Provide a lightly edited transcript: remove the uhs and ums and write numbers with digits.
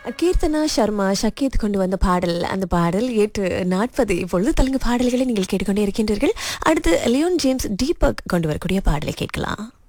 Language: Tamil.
கீர்த்தனா சர்மா ஷக்கீத் கொண்டு வந்த பாடல், அந்த பாடல் 8:40 இப்பொழுது தெலுங்கு பாடல்களை நீங்கள் கேட்டுக்கொண்டே இருக்கின்றீர்கள். அடுத்து லியோன் ஜேம்ஸ் தீபக் கொண்டு வரக்கூடிய பாடலை கேட்கலாம்.